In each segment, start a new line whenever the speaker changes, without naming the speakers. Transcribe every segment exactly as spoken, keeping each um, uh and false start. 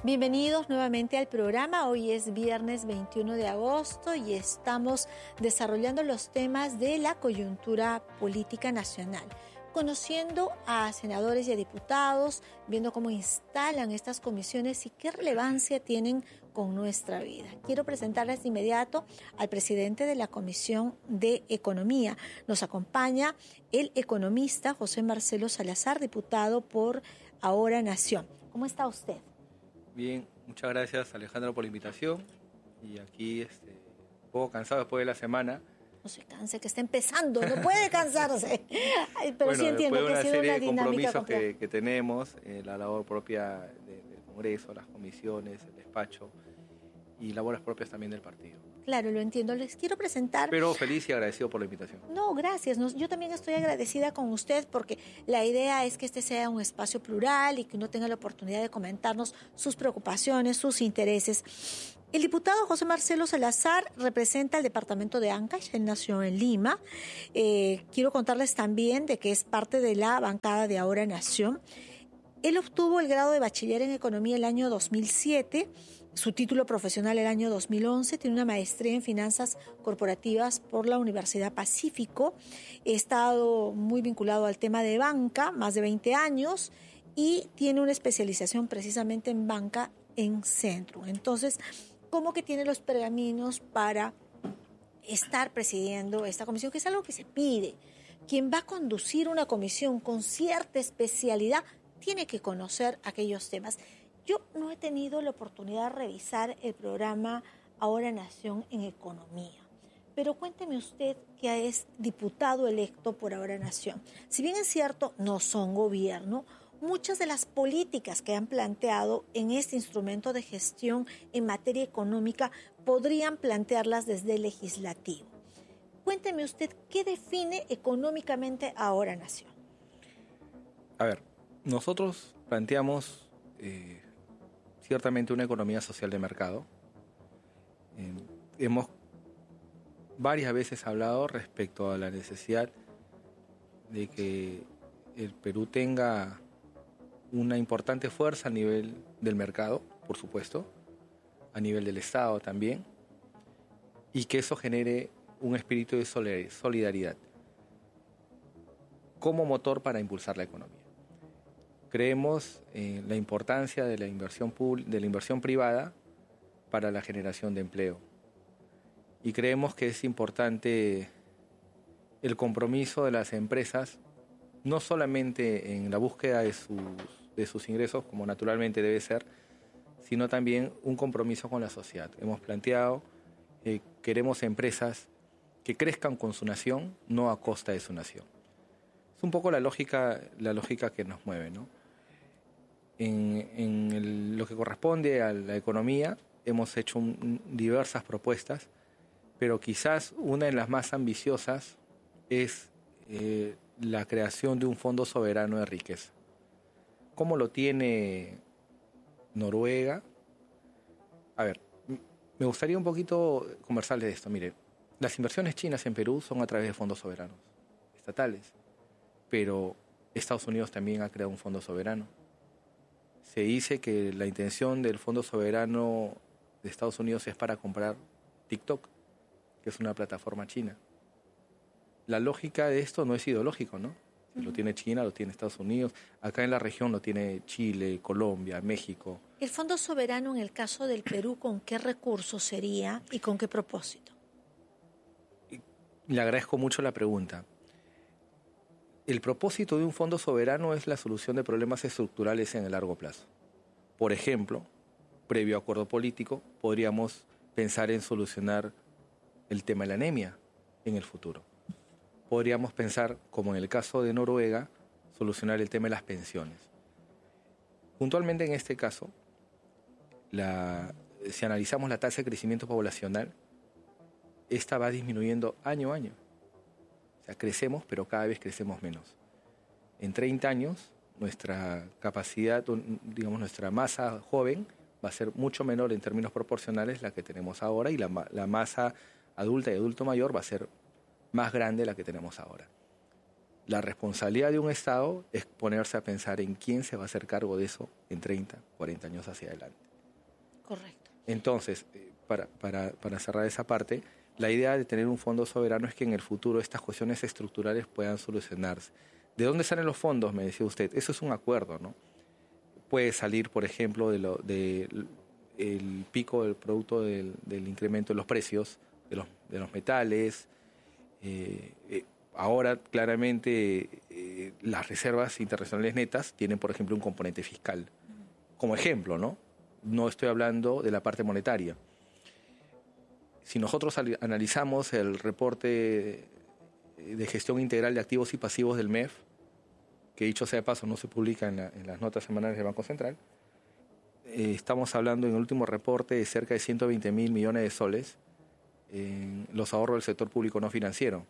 Bienvenidos nuevamente al programa. Hoy es viernes veintiuno de agosto y estamos desarrollando los temas de la coyuntura política nacional, conociendo a senadores y a diputados, viendo cómo instalan estas comisiones y qué relevancia tienen con nuestra vida. Quiero presentarles de inmediato al presidente de la Comisión de Economía. Nos acompaña el economista José Marcelo Salazar, diputado por Ahora Nación. ¿Cómo está usted?
Bien, muchas gracias Alejandro por la invitación y aquí este, un poco cansado después de la semana.
No se canse, que está empezando, no puede cansarse. Ay, pero
bueno,
sí entiendo que
una
ha sido
serie
una
de
dinámica
compromisos
compleja.
que, que tenemos, eh, la labor propia de, del Congreso, las comisiones, el despacho y labores propias también del partido.
Claro, lo entiendo. Les quiero presentar...
Pero feliz y agradecido por la invitación.
No, gracias. No, yo también estoy agradecida con usted porque la idea es que este sea un espacio plural y que uno tenga la oportunidad de comentarnos sus preocupaciones, sus intereses. El diputado José Marcelo Salazar representa el departamento de Ancash, él nació en Lima. Eh, quiero contarles también de que es parte de la bancada de Ahora Nación. Él obtuvo el grado de bachiller en Economía el año dos mil siete, su título profesional el año dos mil once, tiene una maestría en Finanzas Corporativas por la Universidad Pacífico, ha estado muy vinculado al tema de banca, más de veinte años, y tiene una especialización precisamente en banca en Centro. Entonces, ¿cómo que tiene los pergaminos para estar presidiendo esta comisión? Que es algo que se pide. Quien va a conducir una comisión con cierta especialidad tiene que conocer aquellos temas. Yo no he tenido la oportunidad de revisar el programa Ahora Nación en Economía, pero cuénteme usted que es diputado electo por Ahora Nación. Si bien es cierto, no son gobierno, muchas de las políticas que han planteado en este instrumento de gestión en materia económica podrían plantearlas desde el legislativo. Cuénteme usted qué define económicamente Ahora Nación.
A ver, nosotros planteamos eh, ciertamente una economía social de mercado. Eh, hemos varias veces hablado respecto a la necesidad de que el Perú tenga una importante fuerza a nivel del mercado, por supuesto, a nivel del Estado también, y que eso genere un espíritu de solidaridad como motor para impulsar la economía. Creemos en la importancia de la inversión pública, de la inversión privada para la generación de empleo. Y creemos que es importante el compromiso de las empresas, no solamente en la búsqueda de sus, de sus ingresos, como naturalmente debe ser, sino también un compromiso con la sociedad. Hemos planteado que eh, queremos empresas que crezcan con su nación, no a costa de su nación. Es un poco la lógica, la lógica que nos mueve, ¿no? En, en el, lo que corresponde a la economía, hemos hecho un, diversas propuestas, pero quizás una de las más ambiciosas es eh, la creación de un fondo soberano de riqueza. ¿Cómo lo tiene Noruega? A ver, me gustaría un poquito conversarles de esto. Mire, las inversiones chinas en Perú son a través de fondos soberanos estatales, pero Estados Unidos también ha creado un fondo soberano. Se dice que la intención del Fondo Soberano de Estados Unidos es para comprar TikTok, que es una plataforma china. La lógica de esto no es ideológico, ¿no? Si uh-huh. Lo tiene China, lo tiene Estados Unidos. Acá en la región lo tiene Chile, Colombia, México.
¿El Fondo Soberano en el caso del Perú con qué recursos sería y con qué propósito?
Le agradezco mucho la pregunta. El propósito de un fondo soberano es la solución de problemas estructurales en el largo plazo. Por ejemplo, previo acuerdo político, podríamos pensar en solucionar el tema de la anemia en el futuro. Podríamos pensar, como en el caso de Noruega, solucionar el tema de las pensiones. Puntualmente en este caso, la, si analizamos la tasa de crecimiento poblacional, esta va disminuyendo año a año. O sea, crecemos, pero cada vez crecemos menos. En treinta años, nuestra capacidad, digamos, nuestra masa joven va a ser mucho menor en términos proporcionales la que tenemos ahora y la, la masa adulta y adulto mayor va a ser más grande la que tenemos ahora. La responsabilidad de un Estado es ponerse a pensar en quién se va a hacer cargo de eso en treinta, cuarenta años hacia adelante.
Correcto.
Entonces, para, para, para cerrar esa parte, la idea de tener un fondo soberano es que en el futuro estas cuestiones estructurales puedan solucionarse. ¿De dónde salen los fondos? Me decía usted. Eso es un acuerdo, ¿no? Puede salir, por ejemplo, de lo, de el pico del producto del, del incremento de los precios de los, de los metales. Eh, eh, ahora, claramente, eh, las reservas internacionales netas tienen, por ejemplo, un componente fiscal. Como ejemplo, ¿no? No estoy hablando de la parte monetaria. Si nosotros analizamos el reporte de gestión integral de activos y pasivos del M E F, que dicho sea de paso no se publica en, la, en las notas semanales del Banco Central, eh, estamos hablando en el último reporte de cerca de ciento veinte mil millones de soles en los ahorros del sector público no financiero.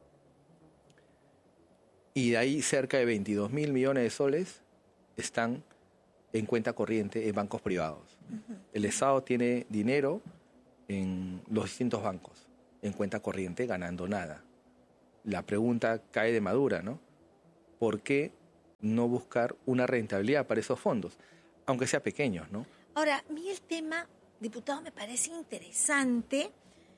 Y de ahí cerca de veintidós mil millones de soles están en cuenta corriente en bancos privados. Uh-huh. El Estado tiene dinero en los distintos bancos, en cuenta corriente, ganando nada. La pregunta cae de madura, ¿no? ¿Por qué no buscar una rentabilidad para esos fondos? Aunque sea pequeños, ¿no?
Ahora, a mí el tema, diputado, me parece interesante,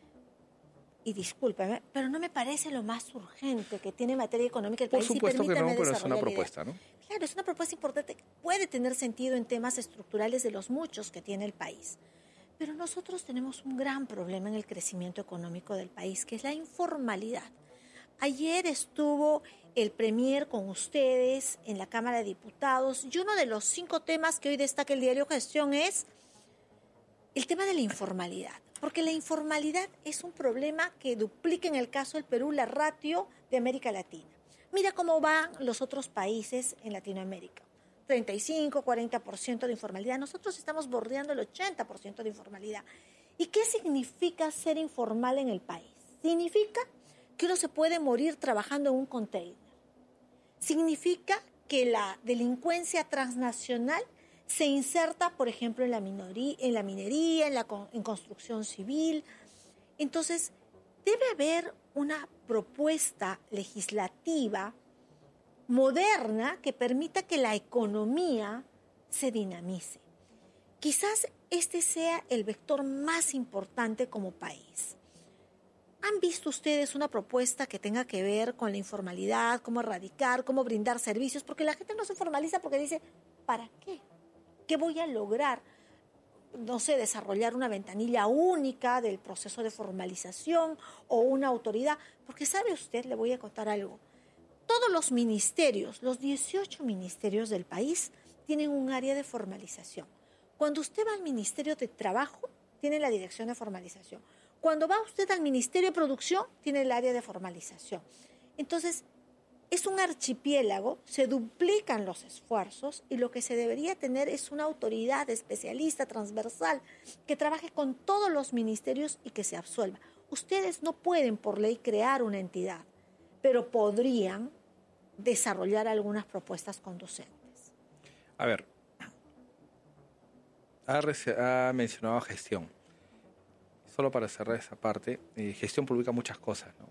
y discúlpeme, pero no me parece lo más urgente que tiene en materia económica el
Por
país.
supuesto que no, pero es una
la
propuesta, ¿no?
Claro, es una propuesta importante que puede tener sentido en temas estructurales de los muchos que tiene el país. Pero nosotros tenemos un gran problema en el crecimiento económico del país, que es la informalidad. Ayer estuvo el Premier con ustedes en la Cámara de Diputados y uno de los cinco temas que hoy destaca el diario Gestión es el tema de la informalidad. Porque la informalidad es un problema que duplica en el caso del Perú la ratio de América Latina. Mira cómo van los otros países en Latinoamérica. treinta y cinco, cuarenta por ciento de informalidad. Nosotros estamos bordeando el ochenta por ciento de informalidad. ¿Y qué significa ser informal en el país? Significa que uno se puede morir trabajando en un container. Significa que la delincuencia transnacional se inserta, por ejemplo, en la, minoría, en la minería, en la en construcción civil. Entonces, debe haber una propuesta legislativa moderna que permita que la economía se dinamice. Quizás este sea el vector más importante como país. ¿Han visto ustedes una propuesta que tenga que ver con la informalidad, cómo erradicar, cómo brindar servicios? Porque la gente no se formaliza porque dice, ¿para qué? ¿Qué voy a lograr? No sé, desarrollar una ventanilla única del proceso de formalización o una autoridad. Porque sabe usted, le voy a contar algo. Todos los ministerios, los dieciocho ministerios del país, tienen un área de formalización. Cuando usted va al Ministerio de Trabajo, tiene la dirección de formalización. Cuando va usted al Ministerio de Producción, tiene el área de formalización. Entonces, es un archipiélago, se duplican los esfuerzos y lo que se debería tener es una autoridad especialista, transversal, que trabaje con todos los ministerios y que se absuelva. Ustedes no pueden por ley crear una entidad, pero podrían desarrollar algunas propuestas conducentes.
A ver, ha, ha mencionado gestión. Solo para cerrar esa parte, eh, gestión publica muchas cosas, ¿no?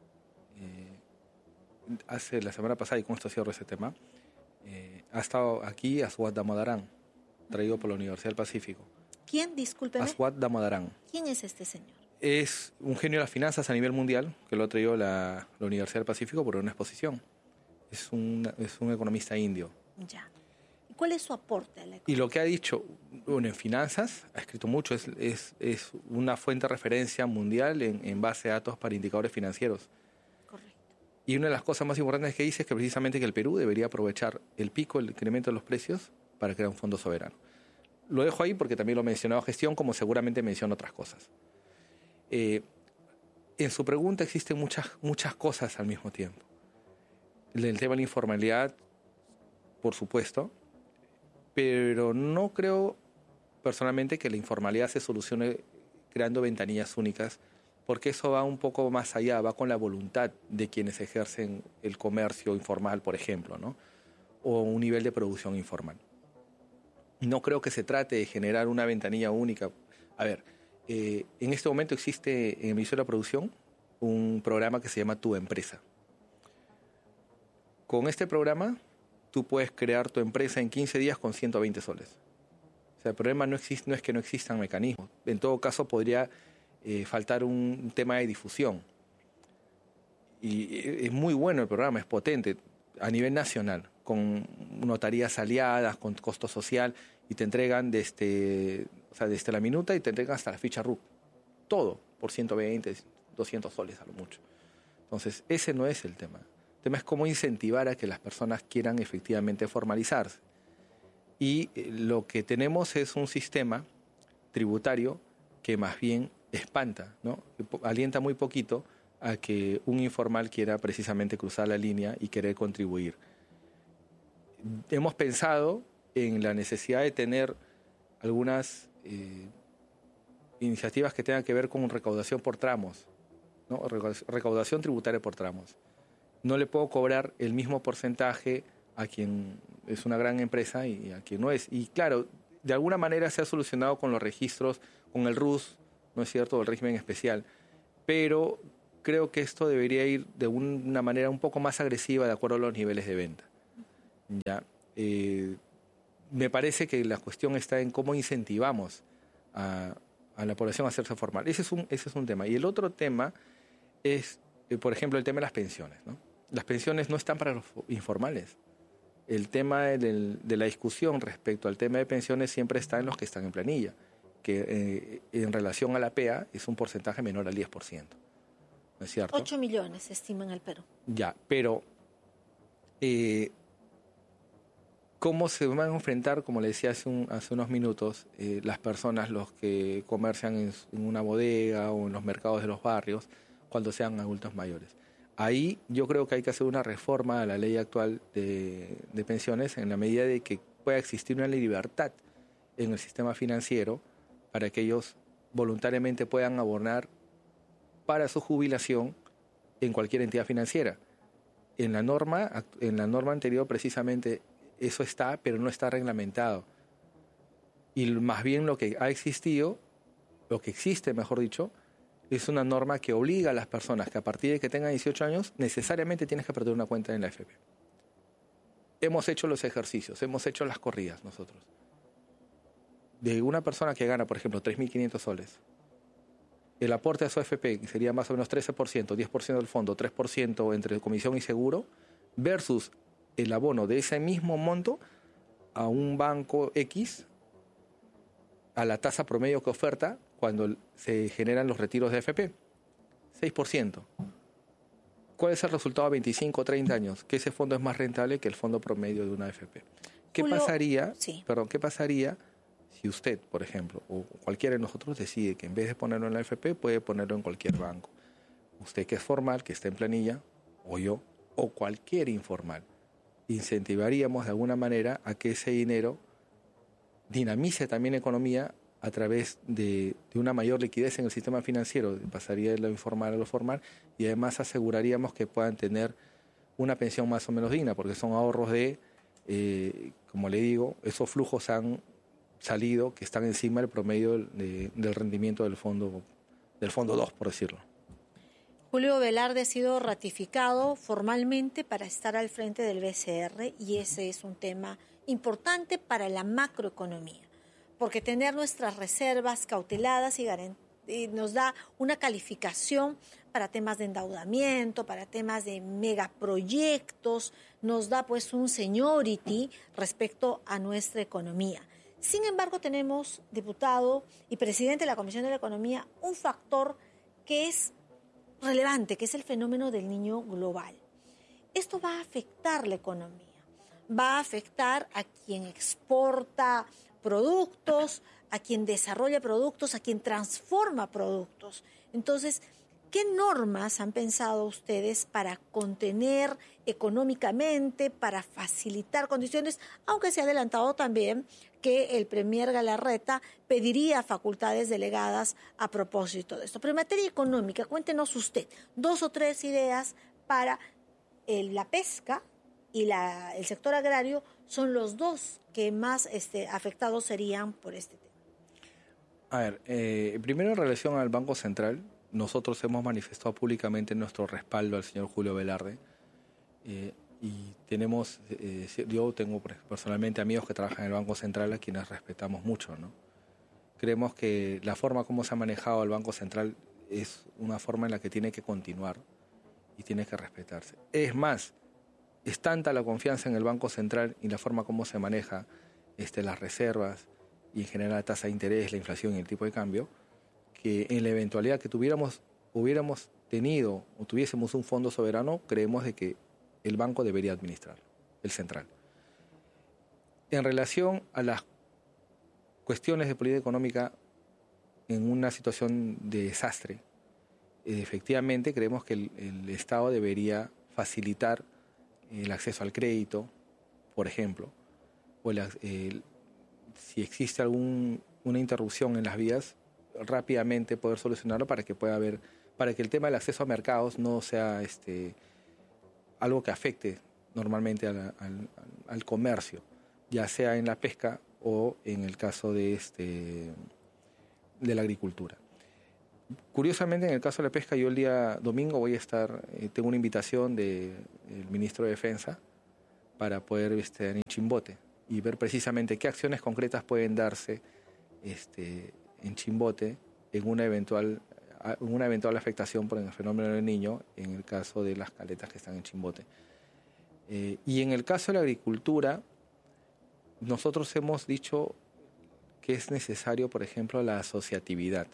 Eh, hace la semana pasada, y con esto cierro ese tema, eh, ha estado aquí Aswad Damodaran, traído por la Universidad del Pacífico.
¿Quién? Discúlpeme.
Aswad Damodaran.
¿Quién es este señor?
Es un genio de las finanzas a nivel mundial, que lo ha traído la, la Universidad del Pacífico por una exposición. Es un, es un economista indio.
Ya. ¿Y cuál es su aporte a la economía?
Y lo que ha dicho, bueno, en finanzas, ha escrito mucho, es, es, es una fuente de referencia mundial en, en base a datos para indicadores financieros.
Correcto.
Y una de las cosas más importantes que dice es que precisamente que el Perú debería aprovechar el pico, el incremento de los precios, para crear un fondo soberano. Lo dejo ahí porque también lo mencionaba gestión, como seguramente menciona otras cosas. Eh, en su pregunta existen muchas, muchas cosas al mismo tiempo. El tema de la informalidad, por supuesto, pero no creo personalmente que la informalidad se solucione creando ventanillas únicas, porque eso va un poco más allá, va con la voluntad de quienes ejercen el comercio informal, por ejemplo, ¿no? O un nivel de producción informal. No creo que se trate de generar una ventanilla única. A ver, eh, en este momento existe en el Ministerio de la Producción un programa que se llama Tu Empresa. Con este programa, tú puedes crear tu empresa en quince días con ciento veinte soles. sea, el problema no, existe, no es que no existan mecanismos. En todo caso, podría eh, faltar un, un tema de difusión. Y es muy bueno el programa, es potente a nivel nacional, con notarías aliadas, con costo social, y te entregan desde, o sea, desde la minuta y te entregan hasta la ficha R U C. Todo por ciento veinte, doscientos soles a lo mucho. Entonces, ese no es el tema. El tema es cómo incentivar a que las personas quieran efectivamente formalizarse. Y lo que tenemos es un sistema tributario que más bien espanta, ¿no? Alienta muy poquito a que un informal quiera precisamente cruzar la línea y querer contribuir. Hemos pensado en la necesidad de tener algunas eh, iniciativas que tengan que ver con recaudación por tramos, ¿no? Recaudación tributaria por tramos. No le puedo cobrar el mismo porcentaje a quien es una gran empresa y a quien no es. Y claro, de alguna manera se ha solucionado con los registros, con el R U S, ¿no es cierto?, el régimen especial, pero creo que esto debería ir de una manera un poco más agresiva de acuerdo a los niveles de venta. ¿Ya? Eh, me parece que la cuestión está en cómo incentivamos a, a la población a hacerse formal. Ese es un, ese es un tema. Y el otro tema es, eh, por ejemplo, el tema de las pensiones, ¿no? Las pensiones no están para los informales. El tema del, de la discusión respecto al tema de pensiones siempre está en los que están en planilla, que eh, en relación a la P E A es un porcentaje menor al diez por ciento. ¿No es cierto?
ocho millones se estima en el Perú.
Ya, pero eh, ¿cómo se van a enfrentar, como le decía hace, un, hace unos minutos, eh, las personas, los que comercian en, en una bodega o en los mercados de los barrios, cuando sean adultos mayores? Ahí yo creo que hay que hacer una reforma a la ley actual de, de pensiones en la medida de que pueda existir una libertad en el sistema financiero para que ellos voluntariamente puedan abonar para su jubilación en cualquier entidad financiera. En la norma, en la norma anterior precisamente eso está, pero no está reglamentado. Y más bien lo que ha existido, lo que existe, mejor dicho, es una norma que obliga a las personas que a partir de que tengan dieciocho años necesariamente tienes que perder una cuenta en la A F P. Hemos hecho los ejercicios, hemos hecho las corridas nosotros. De una persona que gana, por ejemplo, tres mil quinientos soles, el aporte a su A F P, que sería más o menos trece por ciento, diez por ciento del fondo, tres por ciento entre comisión y seguro, versus el abono de ese mismo monto a un banco X, a la tasa promedio que oferta cuando se generan los retiros de A F P, seis por ciento. ¿Cuál es el resultado a veinticinco o treinta años? Que ese fondo es más rentable que el fondo promedio de una A F P. ¿Qué
Julio,
pasaría,
sí.
perdón, qué pasaría si usted, por ejemplo, o cualquiera de nosotros decide que en vez de ponerlo en la A F P, puede ponerlo en cualquier banco? Usted que es formal, que está en planilla, o yo, o cualquier informal, incentivaríamos de alguna manera a que ese dinero dinamice también la economía a través de, de una mayor liquidez en el sistema financiero, pasaría de lo informal a lo formal, y además aseguraríamos que puedan tener una pensión más o menos digna, porque son ahorros de, eh, como le digo, esos flujos han salido que están encima del promedio de, del rendimiento del fondo, del fondo dos, por decirlo.
Julio Velarde ha sido ratificado formalmente para estar al frente del B C R y ese es un tema importante para la macroeconomía, porque tener nuestras reservas cauteladas y, y nos da una calificación para temas de endeudamiento, para temas de megaproyectos, nos da pues un seniority respecto a nuestra economía. Sin embargo, tenemos, diputado y presidente de la Comisión de la Economía, un factor que es relevante, que es el fenómeno del niño global. Esto va a afectar la economía, va a afectar a quien exporta productos, a quien desarrolla productos, a quien transforma productos. Entonces, ¿qué normas han pensado ustedes para contener económicamente, para facilitar condiciones? Aunque se ha adelantado también que el premier Galarreta pediría facultades delegadas a propósito de esto. Pero en materia económica, cuéntenos usted dos o tres ideas para el, la pesca y la, el sector agrario, son los dos que más este, afectados serían por este tema.
A ver, eh, primero en relación al Banco Central, nosotros hemos manifestado públicamente nuestro respaldo al señor Julio Velarde eh, y tenemos, eh, yo tengo personalmente amigos que trabajan en el Banco Central a quienes respetamos mucho, ¿no? Creemos que la forma como se ha manejado el Banco Central es una forma en la que tiene que continuar y tiene que respetarse. Es más, es tanta la confianza en el Banco Central y la forma como se maneja este, las reservas y en general la tasa de interés, la inflación y el tipo de cambio, que en la eventualidad que tuviéramos, hubiéramos tenido o tuviésemos un fondo soberano, creemos de que el banco debería administrarlo, el central. En relación a las cuestiones de política económica en una situación de desastre, eh, efectivamente creemos que el, el Estado debería facilitar el acceso al crédito, por ejemplo, o el, el, si existe alguna interrupción en las vías, rápidamente poder solucionarlo para que pueda haber, para que el tema del acceso a mercados no sea este, algo que afecte normalmente al, al, al comercio, ya sea en la pesca o en el caso de, este, de la agricultura. Curiosamente, en el caso de la pesca, yo el día domingo voy a estar, eh, tengo una invitación del ministro de Defensa para poder estar en Chimbote y ver precisamente qué acciones concretas pueden darse este, en Chimbote en una eventual, una eventual afectación por el fenómeno del Niño, en el caso de las caletas que están en Chimbote. Eh, y en el caso de la agricultura, nosotros hemos dicho que es necesario, por ejemplo, la asociatividad.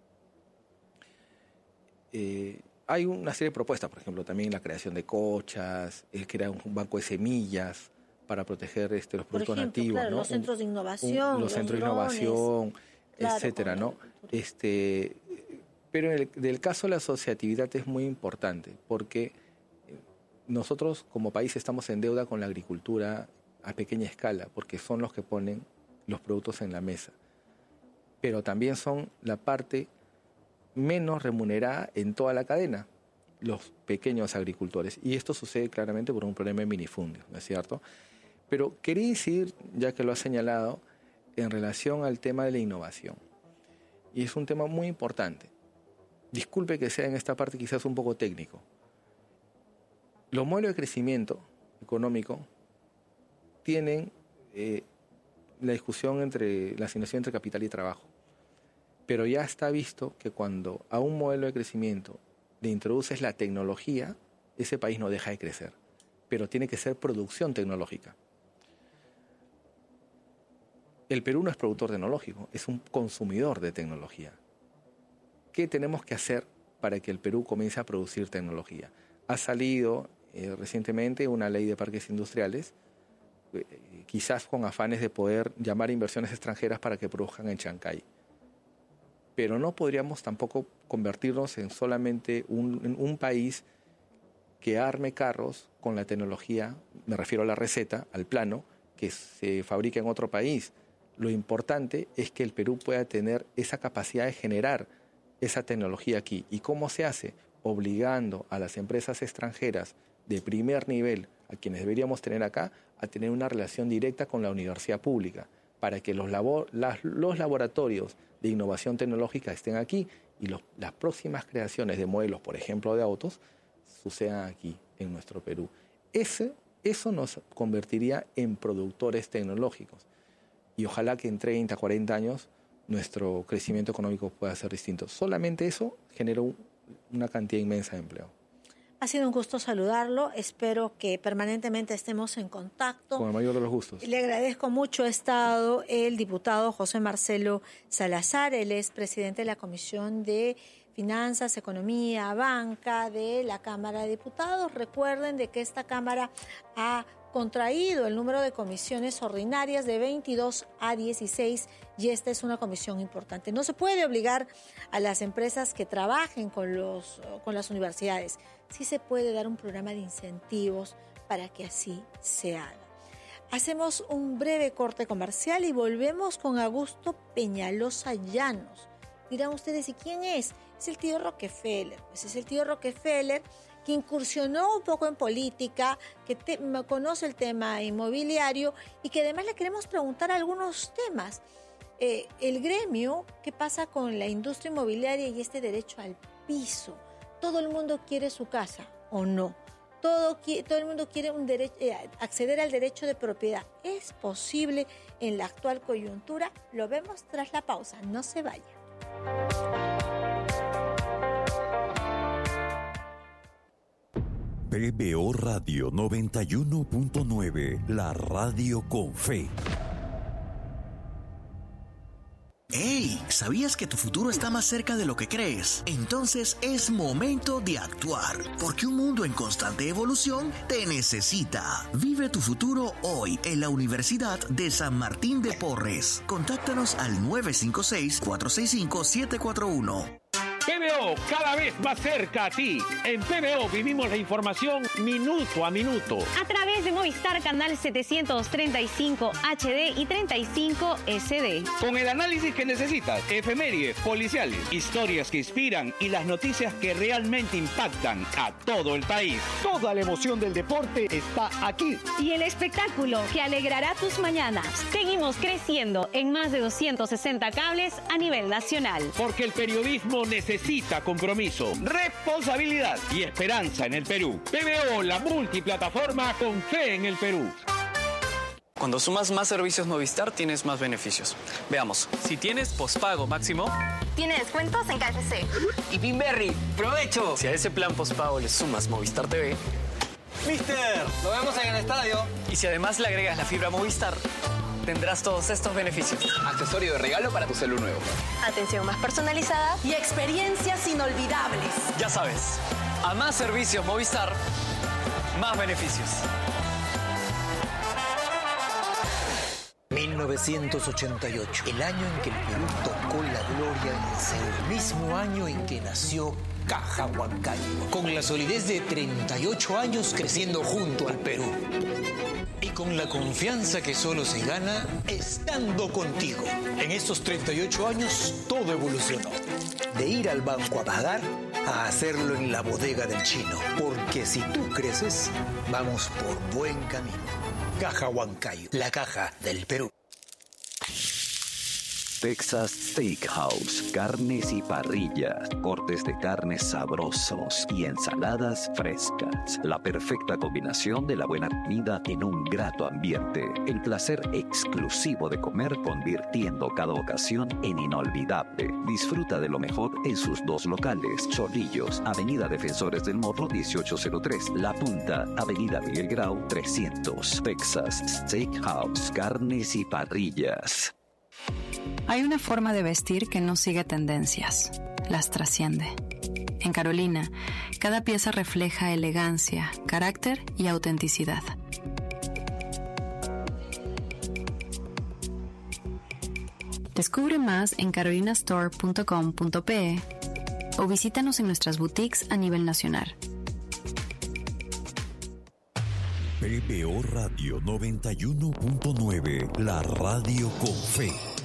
Eh, hay una serie de propuestas, por ejemplo, también la creación de cochas, el crear un banco de semillas para proteger este, los productos
por ejemplo,
nativos,
claro,
¿no?
los centros de innovación,
un, los,
los
centros de
drones,
innovación,
claro,
etcétera, ¿no? Este, pero en el del caso de la asociatividad es muy importante porque nosotros como país estamos en deuda con la agricultura a pequeña escala porque son los que ponen los productos en la mesa, pero también son la parte menos remunerada en toda la cadena, los pequeños agricultores. Y esto sucede claramente por un problema de minifundio, ¿no es cierto? Pero quería decir, ya que lo ha señalado, en relación al tema de la innovación. Y es un tema muy importante. Disculpe que sea en esta parte quizás un poco técnico. Los modelos de crecimiento económico tienen eh, la discusión entre la asignación entre capital y trabajo. Pero ya está visto que cuando a un modelo de crecimiento le introduces la tecnología, ese país no deja de crecer. Pero tiene que ser producción tecnológica. El Perú no es productor tecnológico, es un consumidor de tecnología. ¿Qué tenemos que hacer para que el Perú comience a producir tecnología? Ha salido eh, recientemente una ley de parques industriales, eh, quizás con afanes de poder llamar inversiones extranjeras para que produzcan en Chancay. Pero no podríamos tampoco convertirnos en solamente un, en un país que arme carros con la tecnología, me refiero a la receta, al plano, que se fabrica en otro país. Lo importante es que el Perú pueda tener esa capacidad de generar esa tecnología aquí. ¿Y cómo se hace? Obligando a las empresas extranjeras de primer nivel, a quienes deberíamos tener acá, a tener una relación directa con la universidad pública, para que los, labor, las, los laboratorios de innovación tecnológica estén aquí y los, las próximas creaciones de modelos, por ejemplo, de autos, sucedan aquí, en nuestro Perú. Ese, eso nos convertiría en productores tecnológicos. Y ojalá que en treinta, cuarenta años nuestro crecimiento económico pueda ser distinto. Solamente eso generó un, una cantidad inmensa de empleo.
Ha sido un gusto saludarlo. Espero que permanentemente estemos en contacto.
Con el mayor de los gustos.
Le agradezco mucho. Ha estado el diputado José Marcelo Salazar. Él es presidente de la Comisión de Finanzas, Economía, Banca de la Cámara de Diputados. Recuerden de que esta Cámara ha contraído el número de comisiones ordinarias de veintidós a dieciséis y esta es una comisión importante. No se puede obligar a las empresas que trabajen con, los, con las universidades. Sí se puede dar un programa de incentivos para que así se haga. Hacemos un breve corte comercial y volvemos con Augusto Peñalosa Llanos. Dirán ustedes, ¿y quién es? Es el tío Rockefeller. Pues es el tío Rockefeller que incursionó un poco en política, que te, conoce el tema inmobiliario y que además le queremos preguntar algunos temas. Eh, el gremio, ¿qué pasa con la industria inmobiliaria y este derecho al piso? ¿Todo el mundo quiere su casa o no? Todo, todo el mundo quiere un derecho, eh, acceder al derecho de propiedad. ¿Es posible en la actual coyuntura? Lo vemos tras la pausa. No se vaya.
P B O Radio noventa y uno punto nueve, la radio con fe.
¡Hey! ¿Sabías que tu futuro está más cerca de lo que crees? Entonces es momento de actuar, porque un mundo en constante evolución te necesita. Vive tu futuro hoy en la Universidad de San Martín de Porres. Contáctanos al nueve cinco seis, cuatro seis cinco, siete cuatro uno.
P B O, cada vez más cerca a ti. En P B O vivimos la información minuto a minuto.
A través de Movistar Canal setecientos treinta y cinco H D y treinta y cinco S D.
Con el análisis que necesitas, efemérides, policiales, historias que inspiran y las noticias que realmente impactan a todo el país. Toda la emoción del deporte está aquí.
Y el espectáculo que alegrará tus mañanas. Seguimos creciendo en más de doscientos sesenta cables a nivel nacional.
Porque el periodismo necesita Necesita compromiso, responsabilidad y esperanza en el Perú. P B O, la multiplataforma con fe en el Perú.
Cuando sumas más servicios Movistar, tienes más beneficios. Veamos. Si tienes pospago máximo,
tiene descuentos en K F C.
Y Pinberry, ¡provecho! Si a ese plan pospago le sumas Movistar T V,
¡Mister! ¡Lo vemos en el estadio!
Y si además le agregas la fibra Movistar, tendrás todos estos beneficios.
Accesorio de regalo para tu celu nuevo.
Atención más personalizada
y experiencias inolvidables.
Ya sabes, a más servicios Movistar, más beneficios.
mil novecientos ochenta y ocho, el año en que el Perú tocó la gloria en el Seúl. Mismo año en que nació Caja Huancayo, con la solidez de treinta y ocho años creciendo junto al Perú. Y con la confianza que solo se gana estando contigo. En estos treinta y ocho años todo evolucionó. De ir al banco a pagar a hacerlo en la bodega del chino. Porque si tú creces, vamos por buen camino. Caja Huancayo, la caja del Perú.
Texas Steakhouse, carnes y parrillas, cortes de carnes sabrosos y ensaladas frescas. La perfecta combinación de la buena comida en un grato ambiente. El placer exclusivo de comer convirtiendo cada ocasión en inolvidable. Disfruta de lo mejor en sus dos locales. Chorrillos, Avenida Defensores del Morro dieciocho cero tres. La Punta, Avenida Miguel Grau trescientos. Texas Steakhouse, carnes y parrillas.
Hay una forma de vestir que no sigue tendencias, las trasciende. En Carolina, cada pieza refleja elegancia, carácter y autenticidad. Descubre más en carolina store punto com punto pe o visítanos en nuestras boutiques a nivel nacional.
P B O Radio noventa y uno punto nueve, la radio con fe.